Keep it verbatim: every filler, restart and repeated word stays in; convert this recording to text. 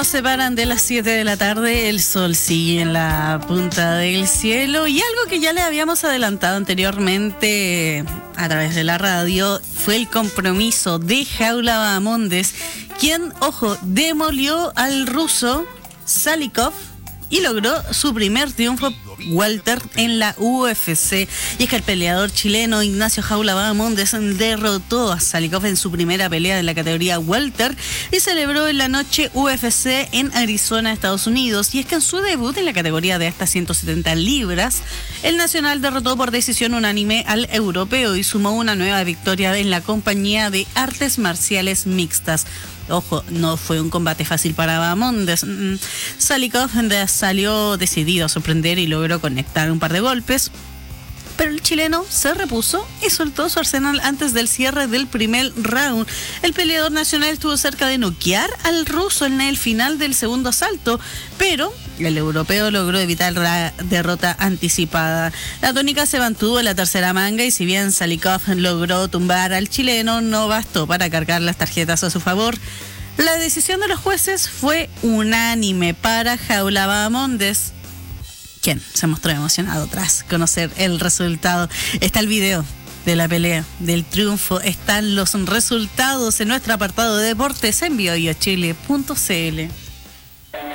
Separan de las siete de la tarde, el sol sigue en la punta del cielo y algo que ya le habíamos adelantado anteriormente a través de la radio fue el compromiso de Jaula Bahamondes, quien, ojo, demolió al ruso Salikov y logró su primer triunfo welter en la U F C. Y es que el peleador chileno Ignacio Jaula Bahamondes derrotó a Salikov en su primera pelea en la categoría welter y celebró en la noche U F C en Arizona, Estados Unidos. Y es que en su debut en la categoría de hasta ciento setenta libras, el nacional derrotó por decisión unánime al europeo y sumó una nueva victoria en la compañía de artes marciales mixtas. Ojo, no fue un combate fácil para Bahamondes. Salikov salió decidido a sorprender y logró conectar un par de golpes, pero el chileno se repuso y soltó su arsenal antes del cierre del primer round. El peleador nacional estuvo cerca de noquear al ruso en el final del segundo asalto, pero el europeo logró evitar la derrota anticipada. La tónica se mantuvo en la tercera manga y si bien Salikov logró tumbar al chileno, no bastó para cargar las tarjetas a su favor. La decisión de los jueces fue unánime para Jaula Bahamondes, quien se mostró emocionado tras conocer el resultado. Está el video de la pelea, del triunfo, están los resultados en nuestro apartado de deportes en bioiochile punto c l.